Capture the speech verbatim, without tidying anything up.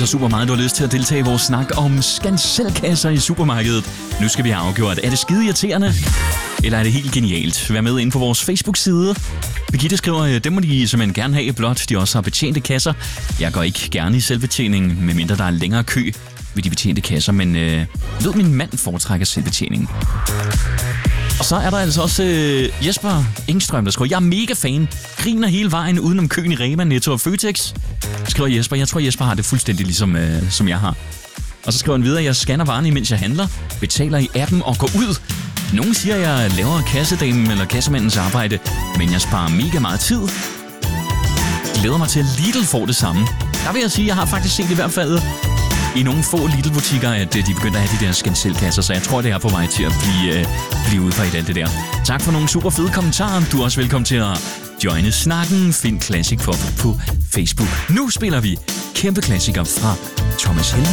super meget, du har lyst til at deltage i vores snak om skanselkasser i supermarkedet. Nu skal vi have afgjort, er det skide irriterende, eller er det helt genialt? Vær med ind på vores Facebook-side. Birgitte skriver, dem må de simpelthen gerne have, blot de også har betjente kasser. Jeg går ikke gerne i selvbetjening, medmindre der er længere kø ved de betjente kasser, men øh, ved min mand foretrækker selvbetjening. Og så er der altså også øh, Jesper Engstrøm, der skriver, jeg er mega fan. Griner hele vejen udenom køen i Rema, Netto og Føtex. Skriver Jesper, jeg tror Jesper har det fuldstændig ligesom øh, som jeg har. Og så skriver han videre, jeg scanner varerne, imens jeg handler, betaler i appen og går ud. Nogen siger, jeg laver kassedamen eller kassemandens arbejde, men jeg sparer mega meget tid. Glæder mig til, at Lidl får det samme. Der vil jeg sige, jeg har faktisk set i hvert fald i nogle få Lidl-butikker, at de begyndte at have de der skanselkasser, så jeg tror, det er på vej til at blive, øh, blive udbredt alt det der. Tak for nogle super fede kommentarer. Du er også velkommen til at joine snakken. Find Classic Pop på Facebook. Nu spiller vi kæmpe klassikere fra Thomas Helmig.